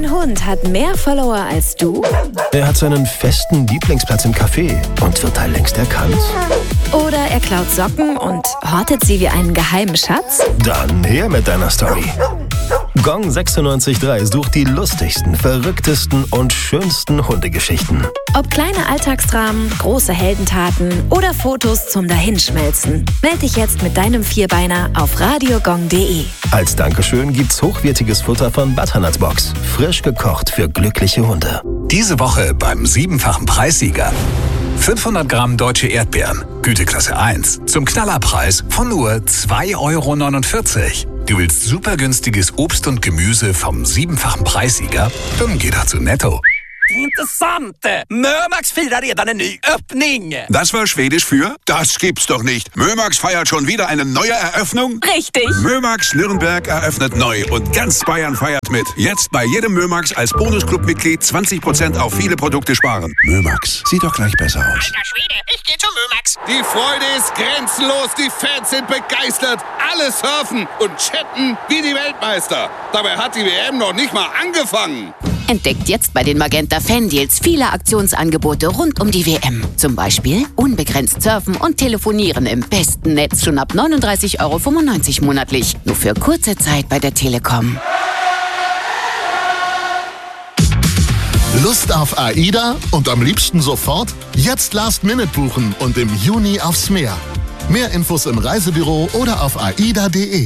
Dein Hund hat mehr Follower als du? Er hat seinen festen Lieblingsplatz im Café und wird da längst erkannt. Oder er klaut Socken und hortet sie wie einen geheimen Schatz? Dann her mit deiner Story. Gong 96.3 sucht die lustigsten, verrücktesten und schönsten Hundegeschichten. Ob kleine Alltagsdramen, große Heldentaten oder Fotos zum Dahinschmelzen. Meld dich jetzt mit deinem Vierbeiner auf radiogong.de. Als Dankeschön gibt's hochwertiges Futter von Butternut Box. Frisch gekocht für glückliche Hunde. Diese Woche beim 7-fachen Preissieger. 500 Gramm deutsche Erdbeeren, Güteklasse 1, zum Knallerpreis von nur 2,49 €. Du willst super günstiges Obst und Gemüse vom 7-fachen Preissieger? Dann geh doch zu Netto. Intressant! Mömax firar redan en ny öppning! Das war Schwedisch für? Das gibt's doch nicht. Mömax feiert schon wieder eine neue Eröffnung? Richtig! Mömax Nürnberg eröffnet neu und ganz Bayern feiert mit. Jetzt bei jedem Mömax als Bonusclub-Mitglied 20% auf viele Produkte sparen. Mömax, sieht doch gleich besser aus. Alter Schwede, ich geh zum Mömax. Die Freude ist grenzenlos, die Fans sind begeistert. Alle surfen und chatten wie die Weltmeister. Dabei hat die WM noch nicht mal angefangen. Entdeckt jetzt bei den Magenta Fan-Deals viele Aktionsangebote rund um die WM. Zum Beispiel unbegrenzt surfen und telefonieren im besten Netz schon ab 39,95 € monatlich. Nur für kurze Zeit bei der Telekom. Lust auf AIDA und am liebsten sofort? Jetzt Last-Minute buchen und im Juni aufs Meer. Mehr Infos im Reisebüro oder auf aida.de.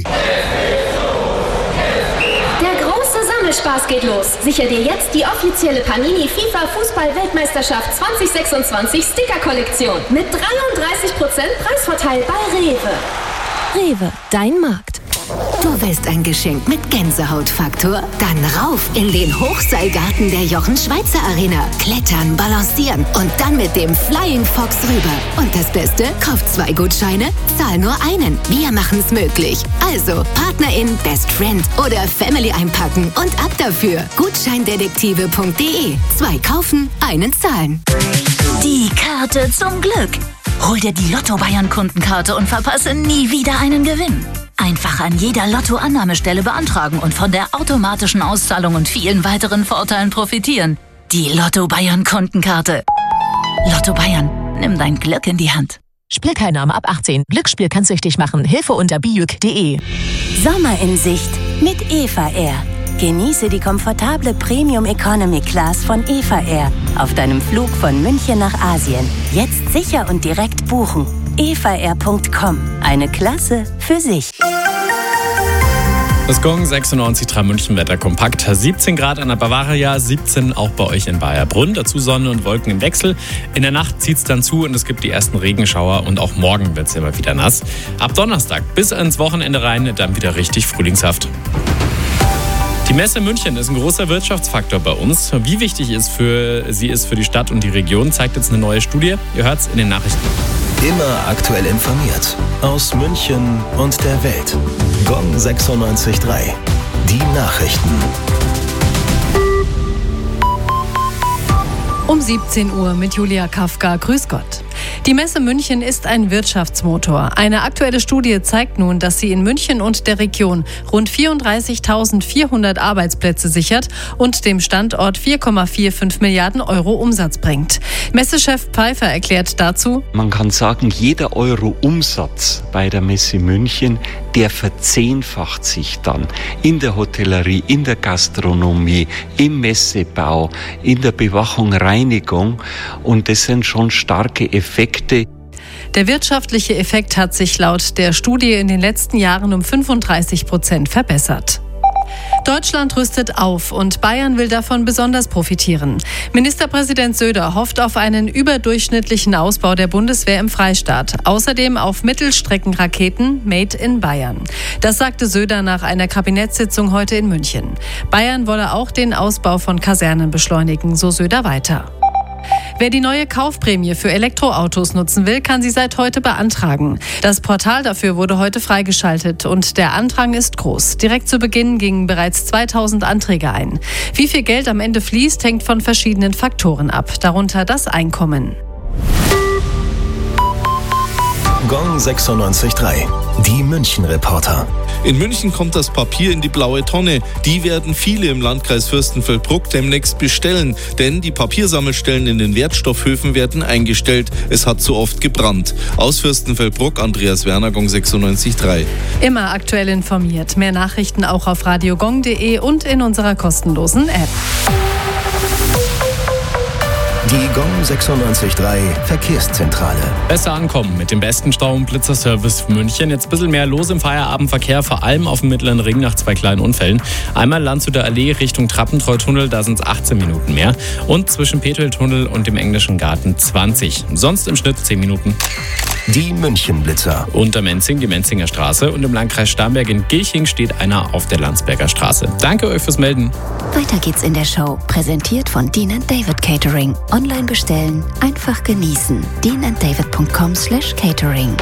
Spaß geht los. Sicher dir jetzt die offizielle Panini FIFA Fußball-Weltmeisterschaft 2026 Sticker-Kollektion mit 33% Preisvorteil bei Rewe. Rewe, dein Markt. Du willst ein Geschenk mit Gänsehautfaktor? Dann rauf in den Hochseilgarten der Jochen-Schweizer-Arena. Klettern, balancieren und dann mit dem Flying Fox rüber. Und das Beste? Kauf 2 Gutscheine, zahl nur einen. Wir machen's möglich. Also Partnerin, Best Friend oder Family einpacken und ab dafür. Gutscheindetektive.de. 2 kaufen, einen zahlen. Die Karte zum Glück. Hol dir die Lotto Bayern Kundenkarte und verpasse nie wieder einen Gewinn. Einfach an jeder Lotto-Annahmestelle beantragen und von der automatischen Auszahlung und vielen weiteren Vorteilen profitieren. Die Lotto Bayern Kundenkarte. Lotto Bayern, nimm dein Glück in die Hand. Spielteilnahme ab 18. Glücksspiel kann süchtig machen. Hilfe unter bijuk.de. Sommer in Sicht mit Eva Air. Genieße die komfortable Premium Economy Class von Eva Air auf deinem Flug von München nach Asien. Jetzt sicher und direkt buchen. evaair.com. Eine Klasse für sich. Das Gong 96.3 München Wetter kompakt. 17 Grad an der Bavaria, 17 auch bei euch in Bayerbrunn. Dazu Sonne und Wolken im Wechsel. In der Nacht zieht es dann zu und es gibt die ersten Regenschauer und auch morgen wird es immer wieder nass. Ab Donnerstag bis ins Wochenende rein dann wieder richtig frühlingshaft. Die Messe München ist ein großer Wirtschaftsfaktor bei uns. Wie wichtig sie ist für die Stadt und die Region, zeigt jetzt eine neue Studie. Ihr hört es in den Nachrichten. Immer aktuell informiert. Aus München und der Welt. Gong 96.3. Die Nachrichten. Um 17 Uhr mit Julia Kafka. Grüß Gott. Die Messe München ist ein Wirtschaftsmotor. Eine aktuelle Studie zeigt nun, dass sie in München und der Region rund 34.400 Arbeitsplätze sichert und dem Standort 4,45 Milliarden € Umsatz bringt. Messechef Pfeiffer erklärt dazu: Man kann sagen, jeder Euro Umsatz bei der Messe München, der verzehnfacht sich dann in der Hotellerie, in der Gastronomie, im Messebau, in der Bewachung, Reinigung. Und das sind schon starke Effekte. Der wirtschaftliche Effekt hat sich laut der Studie in den letzten Jahren um 35% verbessert. Deutschland rüstet auf und Bayern will davon besonders profitieren. Ministerpräsident Söder hofft auf einen überdurchschnittlichen Ausbau der Bundeswehr im Freistaat. Außerdem auf Mittelstreckenraketen Made in Bayern. Das sagte Söder nach einer Kabinettssitzung heute in München. Bayern wolle auch den Ausbau von Kasernen beschleunigen, so Söder weiter. Wer die neue Kaufprämie für Elektroautos nutzen will, kann sie seit heute beantragen. Das Portal dafür wurde heute freigeschaltet und der Andrang ist groß. Direkt zu Beginn gingen bereits 2000 Anträge ein. Wie viel Geld am Ende fließt, hängt von verschiedenen Faktoren ab, darunter das Einkommen. Gong 96.3. Die München-Reporter. In München kommt das Papier in die blaue Tonne. Die werden viele im Landkreis Fürstenfeldbruck demnächst bestellen. Denn die Papiersammelstellen in den Wertstoffhöfen werden eingestellt. Es hat zu oft gebrannt. Aus Fürstenfeldbruck, Andreas Werner, Gong 96.3. Immer aktuell informiert. Mehr Nachrichten auch auf radiogong.de und in unserer kostenlosen App. Die Gong 96.3 Verkehrszentrale. Besser ankommen mit dem besten Stau- und Blitzerservice für München. Jetzt ein bisschen mehr los im Feierabendverkehr, vor allem auf dem Mittleren Ring nach 2 kleinen Unfällen. Einmal Landshuter Allee Richtung Trappentreutunnel, da sind es 18 Minuten mehr. Und zwischen Peteltunnel und dem Englischen Garten 20. Sonst im Schnitt 10 Minuten. Die München-Blitzer. Unter Menzing die Menzinger Straße und im Landkreis Starnberg in Gilching steht einer auf der Landsberger Straße. Danke euch fürs Melden. Weiter geht's in der Show. Präsentiert von Dean & David Catering. Online bestellen, einfach genießen. deananddavid.com/catering.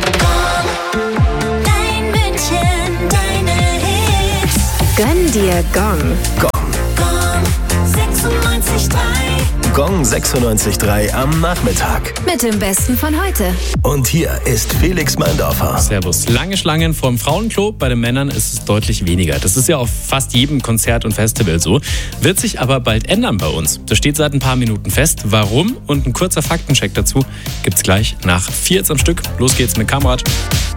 Dein München, deine Hits. Gönn dir Gong. Gong 96.3. Gong 96.3 am Nachmittag. Mit dem Besten von heute. Und hier ist Felix Meindorfer. Servus. Lange Schlangen vorm Frauenklo, bei den Männern ist es deutlich weniger. Das ist ja auf fast jedem Konzert und Festival so. Wird sich aber bald ändern bei uns. Das steht seit ein paar Minuten fest. Warum? Und ein kurzer Faktencheck dazu gibt's gleich nach 4 am Stück. Los geht's mit Kamrat.